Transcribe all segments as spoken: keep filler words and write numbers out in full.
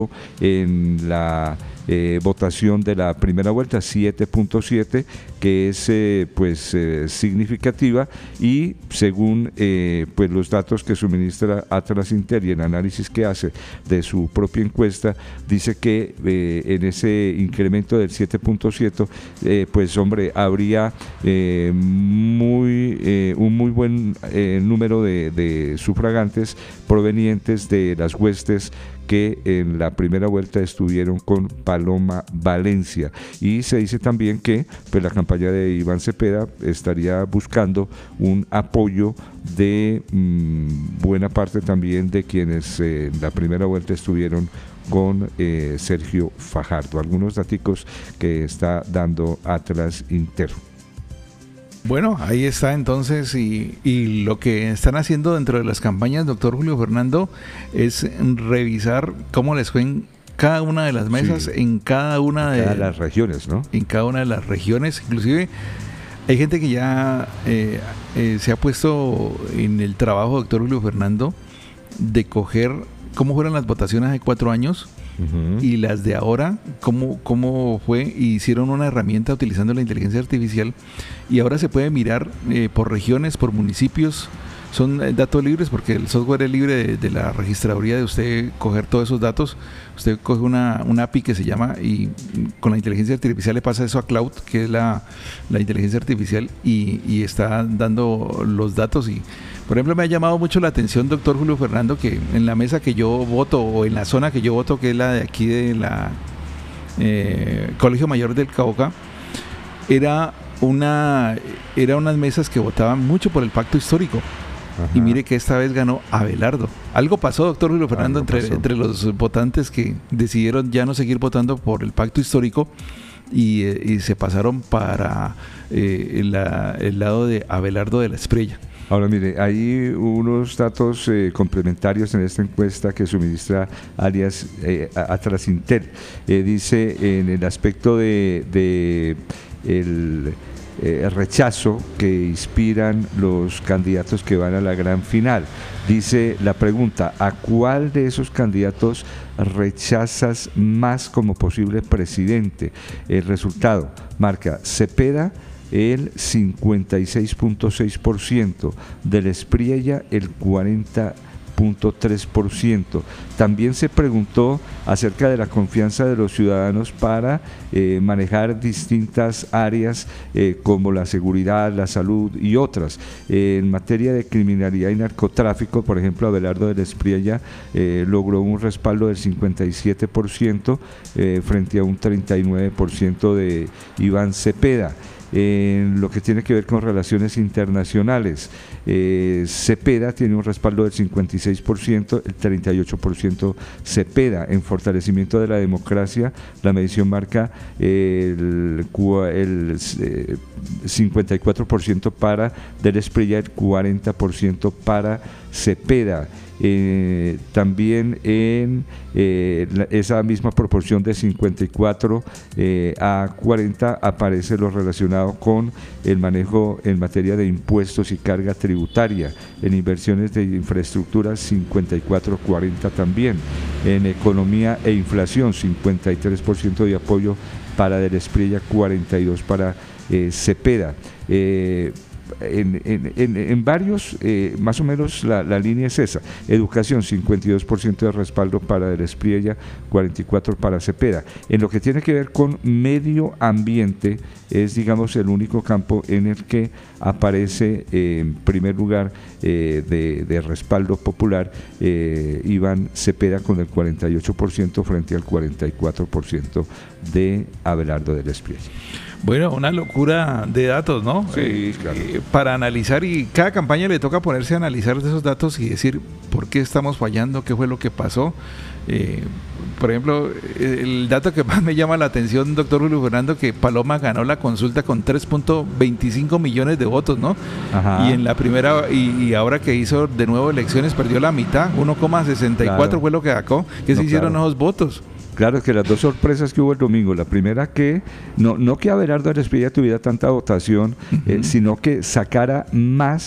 en la eh, votación de la primera vuelta, siete punto siete, que es eh, pues eh, significativa, y según eh, pues los datos que suministra Atlas Inter y el análisis que hace de su propia encuesta, dice que eh, en ese incremento del siete punto siete, eh, pues hombre, habría eh, muy eh, un muy buen eh, número de, de sufragantes provenientes de las huestes que en la primera vuelta estuvieron con Paloma Valencia. Y se dice también que pues, la campaña de Iván Cepeda estaría buscando un apoyo de mmm, buena parte también de quienes eh, en la primera vuelta estuvieron con eh, Sergio Fajardo. Algunos daticos que está dando Atlas Inter. Bueno, ahí está entonces, y, y lo que están haciendo dentro de las campañas, doctor Julio Fernando, es revisar cómo les fue en cada una de las mesas, sí, en cada una en cada de las regiones, ¿no? En cada una de las regiones, inclusive hay gente que ya eh, eh, se ha puesto en el trabajo, doctor Julio Fernando, de coger cómo fueron las votaciones hace cuatro años. Uh-huh. Y las de ahora, cómo, cómo fue, y hicieron una herramienta utilizando la inteligencia artificial, y ahora se puede mirar eh, por regiones, por municipios. Son eh, datos libres porque el software es libre de, de la registraduría, de usted coger todos esos datos. Usted coge una, una A P I que se llama, y con la inteligencia artificial le pasa eso a Cloud, que es la, la inteligencia artificial, y, y está dando los datos. Y por ejemplo, me ha llamado mucho la atención, doctor Julio Fernando, que en la mesa que yo voto, o en la zona que yo voto, que es la de aquí de la eh, Colegio Mayor del Cauca, era una era unas mesas que votaban mucho por el pacto histórico. Ajá. Y mire que esta vez ganó Abelardo. Algo pasó, doctor Julio Fernando, entre, entre los votantes que decidieron ya no seguir votando por el pacto histórico, y, eh, y se pasaron para eh, la, el lado de Abelardo de la Espriella. Ahora mire, hay unos datos eh, complementarios en esta encuesta que suministra alias eh, Atlas Inter. Eh, dice en el aspecto de, de el, eh, el rechazo que inspiran los candidatos que van a la gran final. Dice la pregunta: ¿a cuál de esos candidatos rechazas más como posible presidente? El resultado marca Cepeda el cincuenta y seis punto seis por ciento, de la Espriella el cuarenta punto tres por ciento. También se preguntó acerca de la confianza de los ciudadanos para eh, manejar distintas áreas eh, como la seguridad, la salud y otras. Eh, en materia de criminalidad y narcotráfico, por ejemplo, Abelardo de la Espriella eh, logró un respaldo del cincuenta y siete por ciento eh, frente a un treinta y nueve por ciento de Iván Cepeda. En lo que tiene que ver con relaciones internacionales, eh, Cepeda tiene un respaldo del cincuenta y seis por ciento, el treinta y ocho por ciento Cepeda. En fortalecimiento de la democracia, la medición marca el, el eh, cincuenta y cuatro por ciento para de la Espriella, el cuarenta por ciento para Cepeda. Eh, también en eh, la, esa misma proporción de cincuenta y cuatro eh, a cuarenta aparece lo relacionado con el manejo en materia de impuestos y carga tributaria. En inversiones de infraestructura, cincuenta y cuatro a cuarenta también. En economía e inflación, cincuenta y tres por ciento de apoyo para de la Espriella, cuarenta y dos por ciento para eh, Cepeda. Eh, En, en, en, en varios, eh, más o menos la, la línea es esa. Educación, cincuenta y dos por ciento de respaldo para de la Espriella, cuarenta y cuatro por ciento para Cepeda. En lo que tiene que ver con medio ambiente, es digamos el único campo en el que aparece eh, en primer lugar eh, de, de respaldo popular eh, Iván Cepeda con el cuarenta y ocho por ciento frente al cuarenta y cuatro por ciento de Abelardo de la Espriella. Bueno, una locura de datos, ¿no? Sí, eh, claro. Eh, para analizar, y cada campaña le toca ponerse a analizar de esos datos y decir por qué estamos fallando, qué fue lo que pasó. Eh, por ejemplo, el dato que más me llama la atención, doctor Julio Fernando, que Paloma ganó la consulta con tres punto veinticinco millones de votos, ¿no? Ajá. Y en la primera, y, y ahora que hizo de nuevo elecciones, perdió la mitad, uno coma sesenta y cuatro claro. Fue lo que sacó, que no, se hicieron claro. esos votos. Claro, que las dos sorpresas que hubo el domingo, la primera que, no, no que Abelardo de la Espriella tuviera tanta votación, uh-huh. eh, sino que sacara más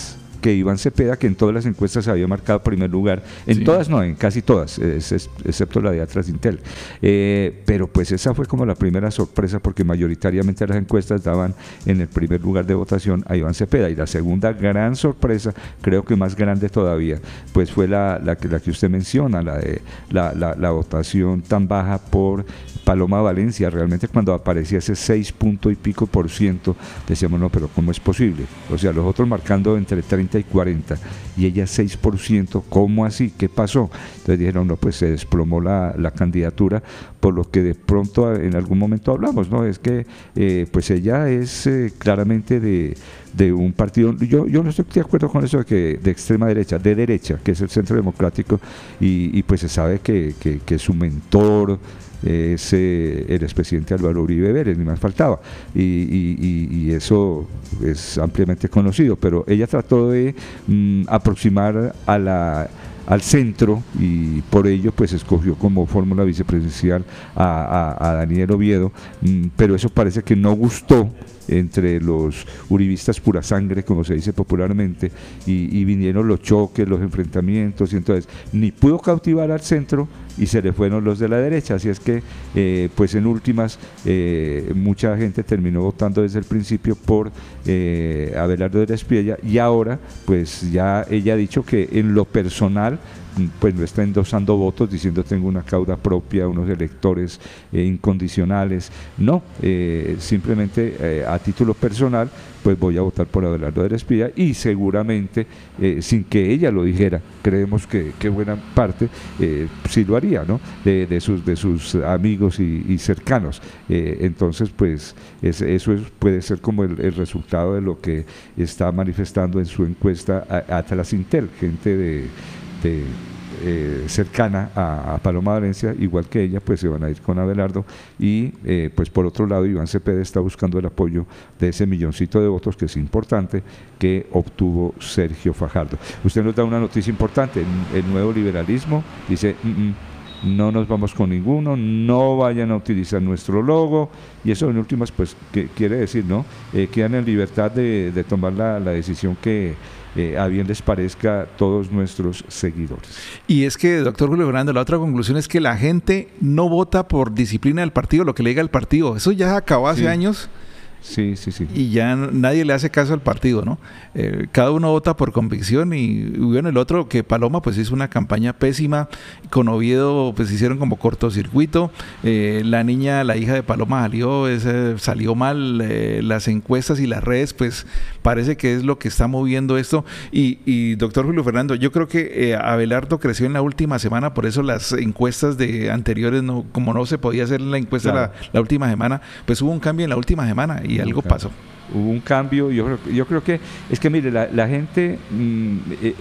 que Iván Cepeda, que en todas las encuestas había marcado primer lugar, en sí. todas no, en casi todas, es, es, excepto la de Atrasintel. Eh, pero pues esa fue como la primera sorpresa, porque mayoritariamente las encuestas daban en el primer lugar de votación a Iván Cepeda. Y la segunda gran sorpresa, creo que más grande todavía, pues fue la, la, que, la que usted menciona, la de la, la, la votación tan baja por Paloma Valencia. Realmente cuando aparecía ese seis punto y pico por ciento, decíamos, no, pero ¿cómo es posible? O sea, los otros marcando entre treinta y cuarenta, y ella seis por ciento, ¿cómo así? ¿Qué pasó? Entonces dijeron, no, pues se desplomó la, la candidatura, por lo que de pronto en algún momento hablamos, ¿no? Es que eh, pues ella es eh, claramente de, de un partido, yo, yo no estoy de acuerdo con eso de que de extrema derecha, de derecha, que es el Centro Democrático, y, y pues se sabe que, que, que su mentor es eh, el expresidente Álvaro Uribe Vélez, ni más faltaba, y, y, y eso es ampliamente conocido, pero ella trató de mm, aproximar a la al centro, y por ello pues escogió como fórmula vicepresidencial a, a, a Daniel Oviedo, mm, pero eso parece que no gustó entre los uribistas pura sangre, como se dice popularmente, y, y vinieron los choques, los enfrentamientos, y entonces ni pudo cautivar al centro y se le fueron los de la derecha. Así es que eh, pues en últimas eh, mucha gente terminó votando desde el principio por eh, Abelardo de la Espriella, y ahora pues ya ella ha dicho que en lo personal pues no está endosando votos diciendo tengo una cauda propia, unos electores eh, incondicionales, no, eh, simplemente eh, a título personal pues voy a votar por Abelardo de la Espriella, y seguramente eh, sin que ella lo dijera, creemos que, que buena parte eh, sí lo haría, ¿no? De, de, sus, de sus amigos y, y cercanos. Eh, entonces pues es, eso es, puede ser como el, el resultado de lo que está manifestando en su encuesta Atrasintel, gente de De, eh, cercana a, a Paloma Valencia, igual que ella, pues se van a ir con Abelardo, y eh, pues por otro lado Iván Cepeda está buscando el apoyo de ese milloncito de votos, que es importante, que obtuvo Sergio Fajardo. Usted nos da una noticia importante, el nuevo liberalismo dice mm, mm, no nos vamos con ninguno, no vayan a utilizar nuestro logo, y eso en últimas pues que quiere decir, ¿no? Eh, quedan en libertad de, de tomar la, la decisión que Eh, a bien les parezca a todos nuestros seguidores. Y es que, doctor Julio Fernando, la otra conclusión es que la gente no vota por disciplina del partido, lo que le diga el partido. Eso ya acabó hace sí. años. Sí, sí, sí. Y ya nadie le hace caso al partido, ¿no? Eh, cada uno vota por convicción, y, y bueno, el otro, que Paloma pues hizo una campaña pésima, con Oviedo pues hicieron como cortocircuito, eh, la niña, la hija de Paloma salió, ese, salió mal, eh, las encuestas y las redes pues parece que es lo que está moviendo esto, y, y doctor Julio Fernando, yo creo que eh, Abelardo creció en la última semana, por eso las encuestas de anteriores, no, como no se podía hacer la encuesta claro. la, la última semana, pues hubo un cambio en la última semana, y algo claro. pasó. Hubo un cambio, yo creo, yo creo que, es que mire, la, la gente, mmm, eh,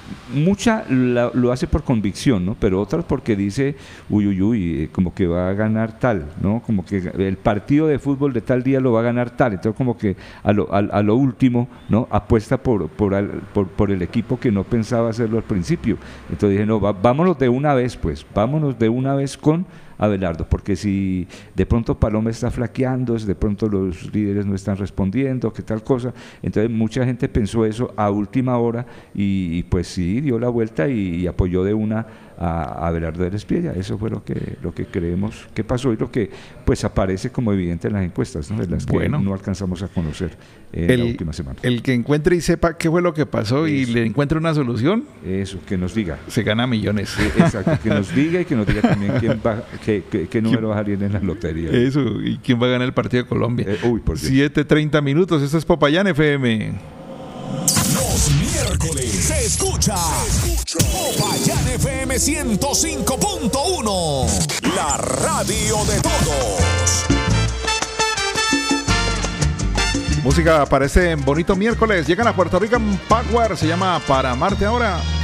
mucha la, lo hace por convicción, ¿no? Pero otras porque dice, uy, uy, uy, como que va a ganar tal, ¿no? Como que el partido de fútbol de tal día lo va a ganar tal, entonces como que a lo, a, a lo último, ¿no? Apuesta por, por, al, por, por el equipo que no pensaba hacerlo al principio. Entonces dije, no, va, vámonos de una vez, pues, vámonos de una vez con Abelardo, porque si de pronto Paloma está flaqueando, si de pronto los líderes no están respondiendo, qué tal cosa, entonces mucha gente pensó eso a última hora, y, y pues sí, dio la vuelta y, y apoyó de una a Abelardo de la Espriella. Eso fue lo que lo que creemos que pasó, y lo que pues aparece como evidente en las encuestas, ¿no? De las bueno, que no alcanzamos a conocer en el, la última semana. El que encuentre y sepa qué fue lo que pasó eso. Y le encuentre una solución, eso, que nos diga. Se gana millones. Sí, exacto, que nos diga, y que nos diga también quién va, qué, qué, qué número va a salir en la lotería. Eso, y quién va a ganar el partido de Colombia. Eh, uy, por Dios. siete treinta minutos, esto es Popayán F M. Los miércoles se escucha, se escucha Popayán F M ciento cinco punto uno, la radio de todos. Música para este bonito miércoles. Llegan a Puerto Rican Power, se llama Para Amarte Ahora.